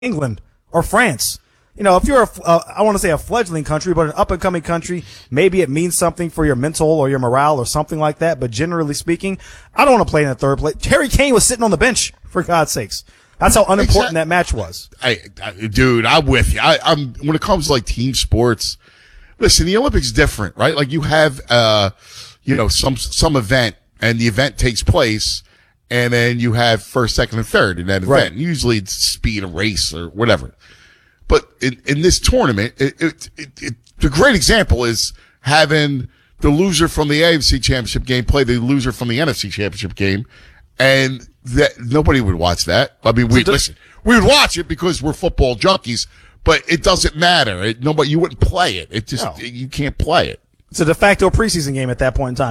England or France. You know, if you're I want to say a fledgling country, but an up-and-coming country, maybe it means something for your mental or your morale or something like that. But generally speaking, I don't want to play in the third place. Harry Kane was sitting on the bench, for God's sakes. That's how unimportant that match was. Dude, I'm with you. I'm when it comes to like team sports. Listen, the Olympics is different, right? Like you have, some event, and the event takes place, and then you have first, second, and third in that event. Right. Usually it's speed, a race, or whatever. But in this tournament, the great example is having the loser from the AFC Championship game play the loser from the NFC Championship game, and that nobody would watch that. I mean, we would watch it because we're football junkies, but it doesn't matter. You wouldn't play it. You can't play it. It's a de facto preseason game at that point in time.